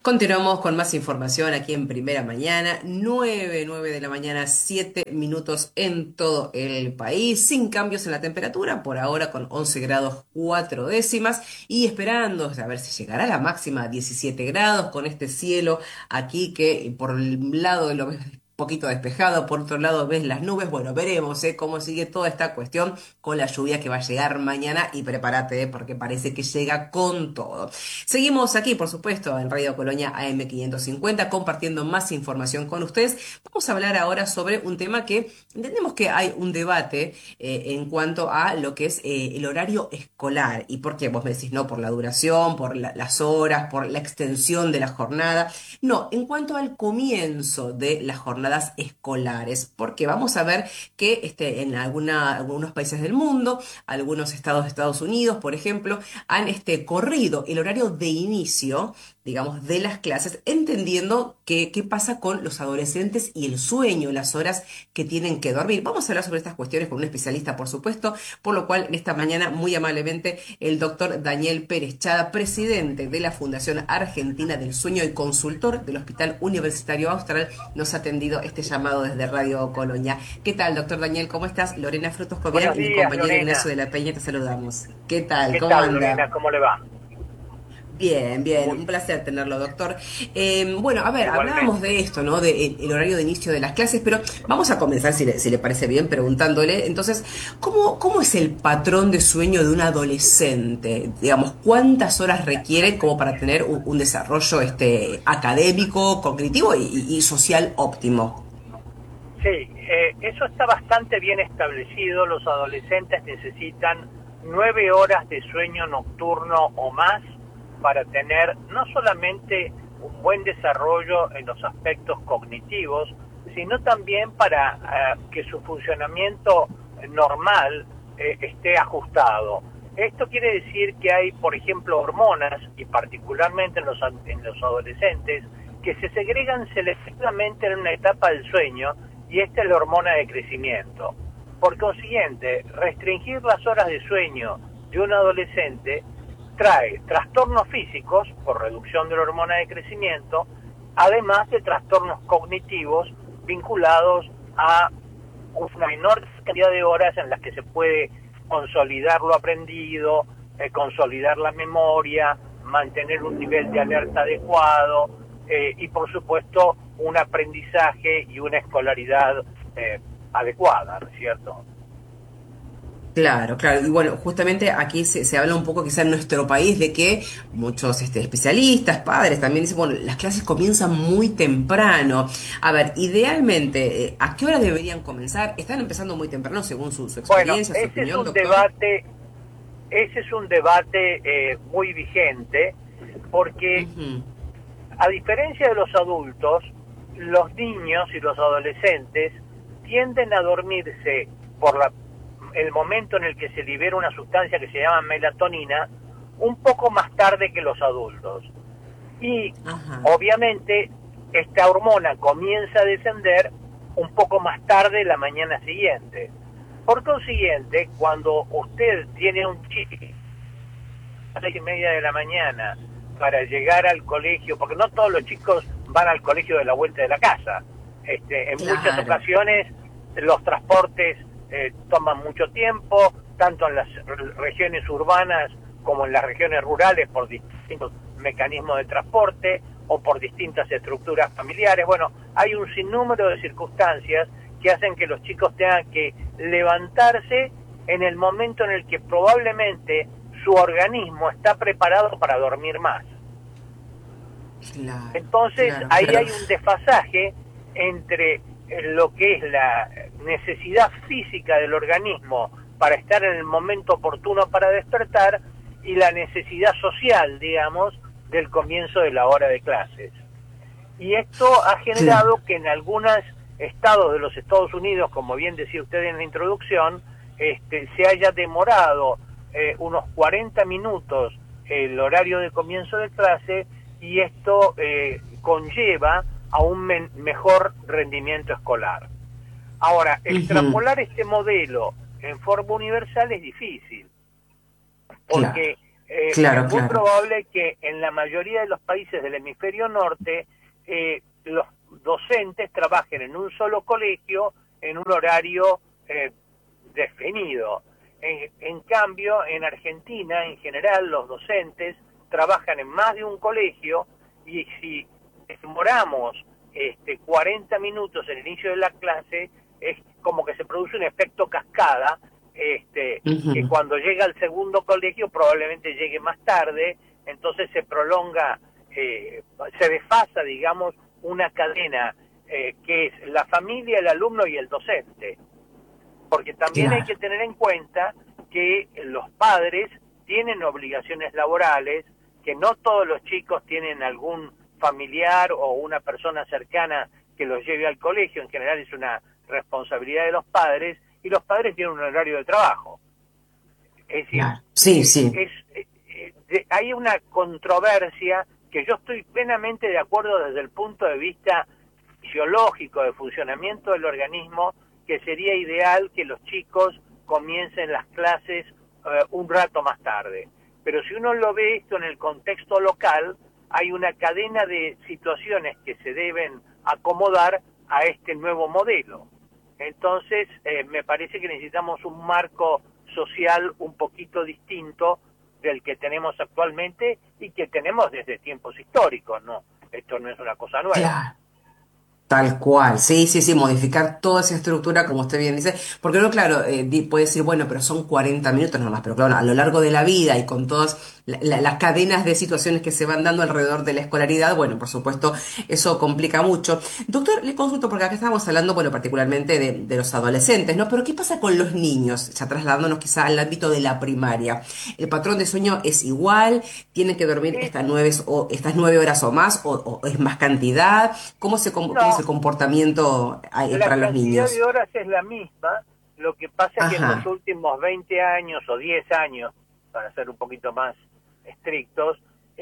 Continuamos con más información aquí en Primera Mañana, 9 de la mañana, 7 minutos en todo el país, sin cambios en la temperatura, por ahora con 11 grados 4 décimas y esperando a ver si llegará la máxima a 17 grados con este cielo aquí que por un lado lo ves poquito despejado, por otro lado ves las nubes, bueno, veremos cómo sigue toda esta cuestión con la lluvia que va a llegar mañana y prepárate porque parece que llega con todo. Seguimos aquí, por supuesto, en Radio Colonia AM 550, compartiendo más información con ustedes. Vamos a hablar ahora sobre un tema que entendemos que hay un debate en cuanto a lo que es el horario escolar. ¿Y por qué? Vos me decís, no, por la duración, por las horas, por la extensión de la jornada. No, en cuanto al comienzo de las jornadas escolares, porque vamos a ver que en algunos países del mundo, algunos estados de Estados Unidos, por ejemplo, han corrido el horario de inicio, digamos, de las clases, entendiendo qué pasa con los adolescentes y el sueño, las horas que tienen que dormir. Vamos a hablar sobre estas cuestiones con un especialista, por supuesto, por lo cual en esta mañana, muy amablemente, el doctor Daniel Pérez Chada, presidente de la Fundación Argentina del Sueño y consultor del Hospital Universitario Austral, nos ha atendido este llamado desde Radio Colonia. ¿Qué tal, doctor Daniel? ¿Cómo estás? Lorena Frutos Cobian Buenos y mi días, compañero Lorena. Ignacio de la Peña te saludamos. ¿Qué tal? ¿Qué ¿Cómo tal, Lorena? anda? ¿Cómo le va? Bien, bien, Muy un placer tenerlo, doctor. Bueno, a ver, hablábamos igualmente. de esto, ¿no? De el horario de inicio de las clases, pero vamos a comenzar, si le parece bien, preguntándole, entonces, ¿cómo es el patrón de sueño de un adolescente? Digamos, ¿cuántas horas requiere como para tener un desarrollo académico, cognitivo y social óptimo? Sí, eso está bastante bien establecido. Los adolescentes necesitan 9 horas de sueño nocturno o más para tener no solamente un buen desarrollo en los aspectos cognitivos, sino también para que su funcionamiento normal esté ajustado. Esto quiere decir que hay, por ejemplo, hormonas, y particularmente en los adolescentes, que se segregan selectivamente en una etapa del sueño, y esta es la hormona de crecimiento. Por consiguiente, restringir las horas de sueño de un adolescente trae trastornos físicos por reducción de la hormona de crecimiento, además de trastornos cognitivos vinculados a una menor cantidad de horas en las que se puede consolidar lo aprendido, consolidar la memoria, mantener un nivel de alerta adecuado y por supuesto un aprendizaje y una escolaridad adecuada, ¿no es cierto? Claro, claro. Y bueno, justamente aquí se habla un poco quizá en nuestro país de que muchos especialistas, padres también dicen, bueno, las clases comienzan muy temprano. A ver, idealmente, ¿a qué hora deberían comenzar? ¿Están empezando muy temprano según su Bueno, experiencia, su opinión, doctor? ese es un debate muy vigente, porque Ujú. a diferencia de los adultos, los niños y los adolescentes tienden a dormirse por el momento en el que se libera una sustancia que se llama melatonina un poco más tarde que los adultos. Y Ajá. obviamente esta hormona comienza a descender un poco más tarde la mañana siguiente. Por consiguiente, cuando usted tiene un chico a las 6:30 de la mañana para llegar al colegio, porque no todos los chicos van al colegio de la vuelta de la casa. En muchas Claro. ocasiones los transportes toman mucho tiempo, tanto en las regiones urbanas como en las regiones rurales, por distintos mecanismos de transporte o por distintas estructuras familiares. Bueno, hay un sinnúmero de circunstancias que hacen que los chicos tengan que levantarse en el momento en el que probablemente su organismo está preparado para dormir más. Claro, Entonces claro, ahí claro. hay un desfasaje entre lo que es la necesidad física del organismo para estar en el momento oportuno para despertar y la necesidad social, digamos, del comienzo de la hora de clases. Y esto ha Claro. generado que en algunos estados de los Estados Unidos, como bien decía usted en la introducción, se haya demorado unos 40 minutos el horario de comienzo de clase, y esto conlleva a un mejor rendimiento escolar. Ahora, Ujú. extrapolar este modelo en forma universal es difícil, Claro. porque Es Claro, muy claro. probable que en la mayoría de los países del hemisferio norte los docentes trabajen en un solo colegio en un horario definido. En cambio, en Argentina, en general, los docentes trabajan en más de un colegio y si demoramos 40 minutos en el inicio de la clase, es como que se produce un efecto cascada, que Ujú. cuando llega al segundo colegio probablemente llegue más tarde, entonces se prolonga, se desfasa, digamos, una cadena que es la familia, el alumno y el docente. Porque también hay Claro. que tener en cuenta que los padres tienen obligaciones laborales, que no todos los chicos tienen algún familiar o una persona cercana que los lleve al colegio, en general es una responsabilidad de los padres, y los padres tienen un horario de trabajo. Es decir, Claro. Sí, sí. hay una controversia que yo estoy plenamente de acuerdo desde el punto de vista fisiológico de funcionamiento del organismo, que sería ideal que los chicos comiencen las clases un rato más tarde. Pero si uno lo ve esto en el contexto local, hay una cadena de situaciones que se deben acomodar a este nuevo modelo. Entonces, me parece que necesitamos un marco social un poquito distinto del que tenemos actualmente y que tenemos desde tiempos históricos, ¿no? Esto no es una cosa nueva. Claro. Tal cual, sí, sí, sí, modificar toda esa estructura, como usted bien dice, porque uno, claro, puede decir, bueno, pero son 40 minutos nomás, pero claro, a lo largo de la vida y con todas las cadenas de situaciones que se van dando alrededor de la escolaridad, bueno, por supuesto, eso complica mucho. Doctor, le consulto, porque acá estamos hablando, bueno, particularmente de los adolescentes, ¿no? Pero ¿qué pasa con los niños? Ya trasladándonos quizá al ámbito de la primaria. ¿El patrón de sueño es igual? ¿Tienen que dormir Es, estas 9 horas o más? ¿O es más cantidad? ¿Cómo es el no, comportamiento la para los cantidad de niños? horas es la misma, lo que pasa es que en los Ajá. últimos 20 años o 10 años, para ser un poquito más estrictos,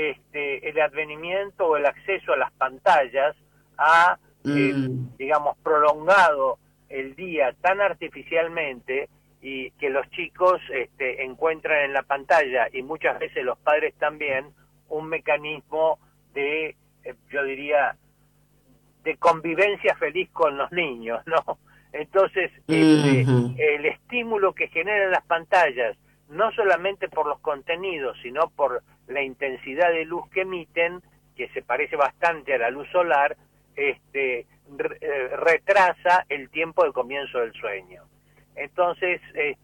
el advenimiento o el acceso a las pantallas ha, Mm, digamos, prolongado el día tan artificialmente y que los chicos encuentran en la pantalla, y muchas veces los padres también, un mecanismo de, yo diría, de convivencia feliz con los niños, ¿no? Entonces, ujú. el estímulo que generan las pantallas, no solamente por los contenidos, sino por la intensidad de luz que emiten, que se parece bastante a la luz solar, retrasa el tiempo de comienzo del sueño. Entonces,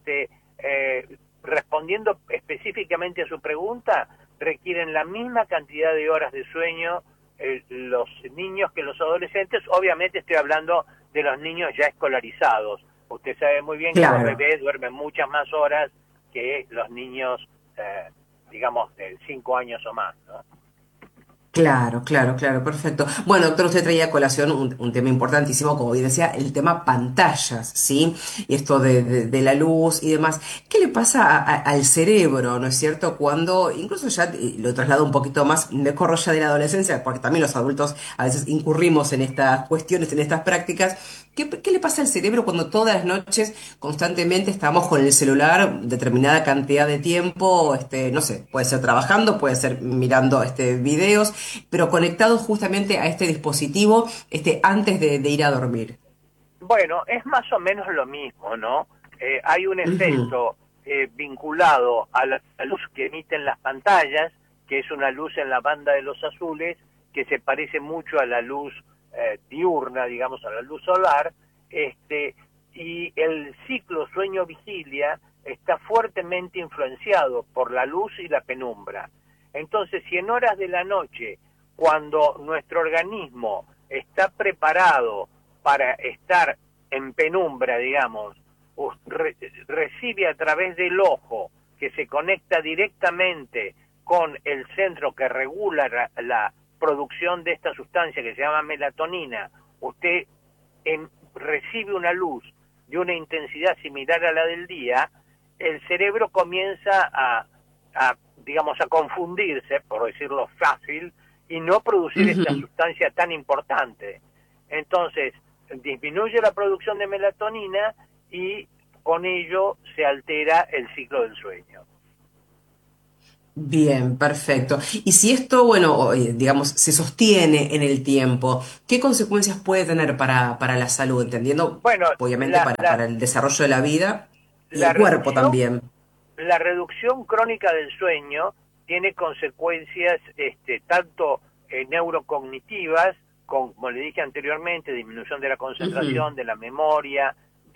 respondiendo específicamente a su pregunta, requieren la misma cantidad de horas de sueño los niños que los adolescentes. Obviamente estoy hablando de los niños ya escolarizados. Usted sabe muy bien que los Claro. bebés duermen muchas más horas que los niños, digamos, de 5 años o más, ¿no? Claro, claro, claro, perfecto. Bueno, doctor, usted traía a colación un tema importantísimo, como bien decía, el tema pantallas, ¿sí? Y esto de la luz y demás. ¿Qué le pasa al cerebro, no es cierto? Cuando, incluso ya lo traslado un poquito más, me corro ya de la adolescencia, porque también los adultos a veces incurrimos en estas cuestiones, en estas prácticas. ¿Qué le pasa al cerebro cuando todas las noches constantemente estamos con el celular determinada cantidad de tiempo, no sé, puede ser trabajando, puede ser mirando videos, pero conectados justamente a este dispositivo antes de ir a dormir? Bueno, es más o menos lo mismo, ¿no? Hay un Ujú. efecto vinculado a la luz que emiten las pantallas, que es una luz en la banda de los azules, que se parece mucho a la luz diurna, digamos, a la luz solar, y el ciclo sueño-vigilia está fuertemente influenciado por la luz y la penumbra. Entonces, si en horas de la noche, cuando nuestro organismo está preparado para estar en penumbra, digamos, recibe a través del ojo, que se conecta directamente con el centro que regula la producción de esta sustancia que se llama melatonina, usted recibe una luz de una intensidad similar a la del día, el cerebro comienza digamos, a confundirse, por decirlo fácil, y no producir esta Ujú. sustancia tan importante. Entonces, disminuye la producción de melatonina y con ello se altera el ciclo del sueño. Bien, perfecto. Y si esto, bueno, digamos, se sostiene en el tiempo, ¿qué consecuencias puede tener para la salud? Entendiendo, Bueno, obviamente, para el desarrollo de la vida y la el cuerpo reducción también. la reducción crónica del sueño tiene consecuencias tanto neurocognitivas, como le dije anteriormente, disminución de la Ujú, concentración, de la memoria,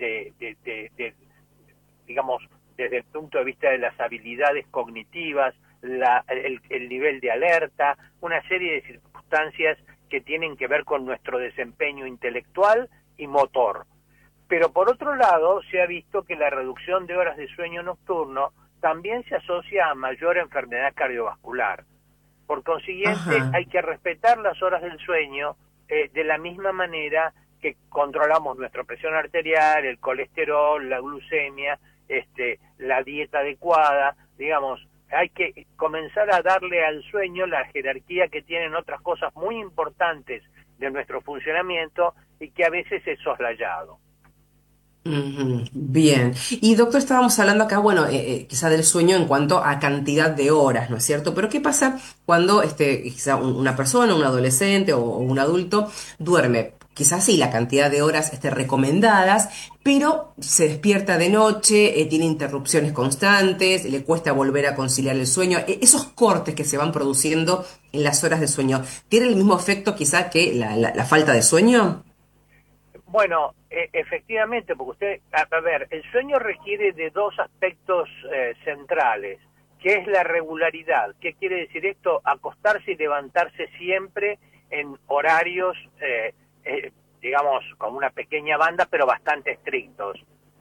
digamos, desde el punto de vista de las habilidades cognitivas, el nivel de alerta, una serie de circunstancias que tienen que ver con nuestro desempeño intelectual y motor. Pero por otro lado, se ha visto que la reducción de horas de sueño nocturno también se asocia a mayor enfermedad cardiovascular. Por consiguiente, ajá. hay que respetar las horas del sueño de la misma manera que controlamos nuestra presión arterial, el colesterol, la glucemia, la dieta adecuada. Digamos, hay que comenzar a darle al sueño la jerarquía que tienen otras cosas muy importantes de nuestro funcionamiento y que a veces es soslayado. Ujú, bien. Y doctor, estábamos hablando acá, bueno, quizá del sueño en cuanto a cantidad de horas, ¿no es cierto? Pero ¿qué pasa cuando quizá una persona, un adolescente o un adulto duerme? Quizás sí, la cantidad de horas recomendadas, pero se despierta de noche, tiene interrupciones constantes, le cuesta volver a conciliar el sueño. Esos cortes que se van produciendo en las horas de sueño, ¿tienen el mismo efecto quizá que la falta de sueño? Bueno, efectivamente, porque a ver, el sueño requiere de dos aspectos centrales, que es la regularidad. ¿Qué quiere decir esto? Acostarse y levantarse siempre en horarios, digamos, con una pequeña banda, pero bastante estrictos.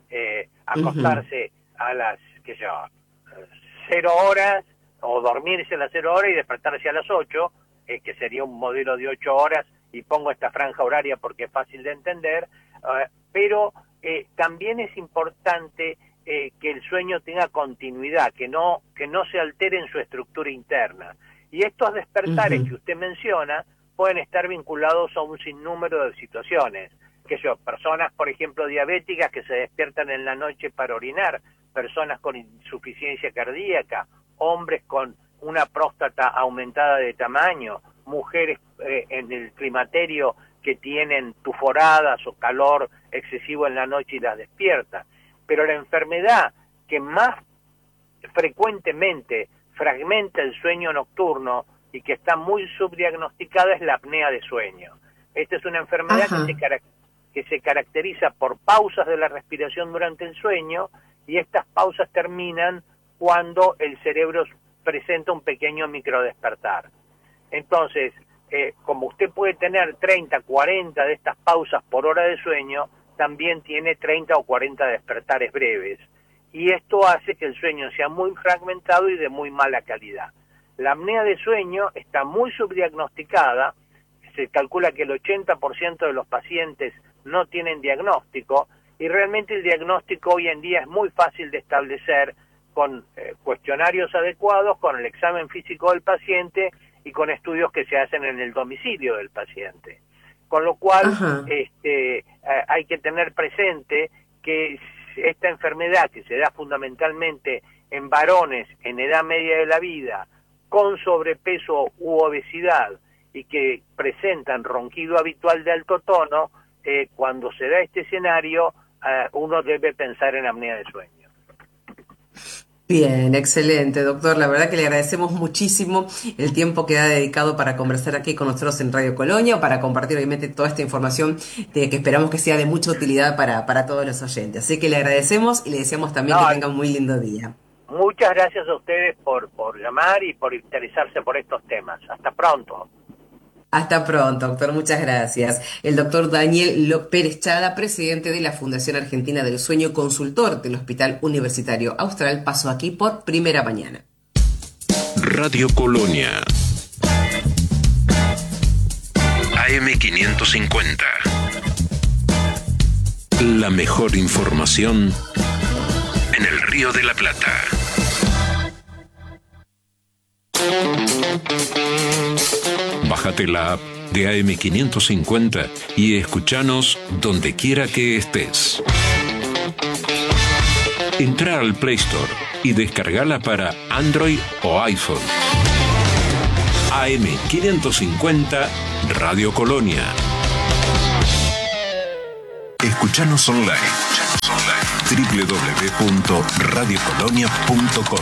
Ujú, Acostarse a las, qué sé yo, 0 horas, o dormirse a las 0 horas y despertarse a las 8, que sería un modelo de 8 horas, y pongo esta franja horaria porque es fácil de entender, pero también es importante que el sueño tenga continuidad, que no se altere en su estructura interna. Y estos despertares ujú. que usted menciona pueden estar vinculados a un sinnúmero de situaciones, que yo, personas, por ejemplo, diabéticas que se despiertan en la noche para orinar, personas con insuficiencia cardíaca, hombres con una próstata aumentada de tamaño, mujeres en el climaterio que tienen tuforadas o calor excesivo en la noche y las despierta. Pero la enfermedad que más frecuentemente fragmenta el sueño nocturno y que está muy subdiagnosticada es la apnea de sueño. Esta es una enfermedad Ajá. que se caracteriza por pausas de la respiración durante el sueño, y estas pausas terminan cuando el cerebro presenta un pequeño microdespertar. Entonces, como usted puede tener 30, 40 de estas pausas por hora de sueño, también tiene 30 o 40 despertares breves. Y esto hace que el sueño sea muy fragmentado y de muy mala calidad. La apnea de sueño está muy subdiagnosticada, se calcula que el 80% de los pacientes no tienen diagnóstico, y realmente el diagnóstico hoy en día es muy fácil de establecer con cuestionarios adecuados, con el examen físico del paciente y con estudios que se hacen en el domicilio del paciente. Con lo cual, Ajá. hay que tener presente que esta enfermedad, que se da fundamentalmente en varones en edad media de la vida, con sobrepeso u obesidad, y que presentan ronquido habitual de alto tono, cuando se da este escenario, uno debe pensar en apnea de sueño. Bien, excelente, doctor. La verdad que le agradecemos muchísimo el tiempo que ha dedicado para conversar aquí con nosotros en Radio Colonia, para compartir obviamente toda esta información que esperamos que sea de mucha utilidad para todos los oyentes. Así que le agradecemos y le deseamos también No, que tenga un muy lindo día. muchas gracias a ustedes por llamar y por interesarse por estos temas. Hasta pronto. Hasta pronto, doctor. Muchas gracias. El doctor Daniel Pérez Chada, presidente de la Fundación Argentina del Sueño, consultor del Hospital Universitario Austral, pasó aquí por primera mañana. Radio Colonia AM550. La mejor información en el Río de la Plata. Bájate la app de AM550 y escuchanos donde quiera que estés. Entra al Play Store y descargala para Android o iPhone. AM550 Radio Colonia. Escuchanos online. www.radiocolonia.com.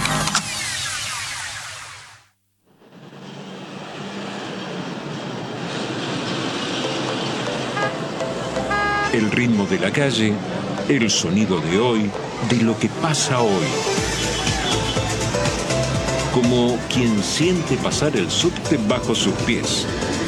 El ritmo de la calle, el sonido de hoy, de lo que pasa hoy. Como quien siente pasar el subte bajo sus pies.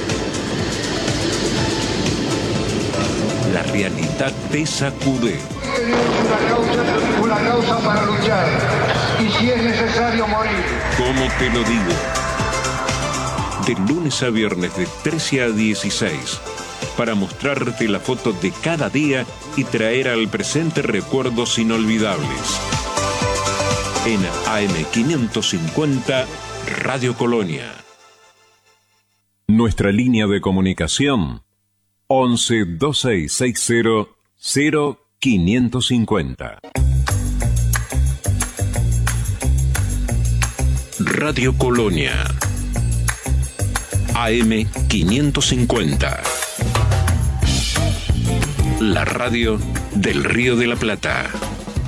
La realidad te sacude. Tenemos una causa para luchar, y si es necesario morir. ¿Cómo te lo digo? De lunes a viernes de 13 a 16, para mostrarte la foto de cada día y traer al presente recuerdos inolvidables. En AM550 Radio Colonia. Nuestra línea de comunicación 11 2660 0550. Radio Colonia. AM550. La radio del Río de la Plata.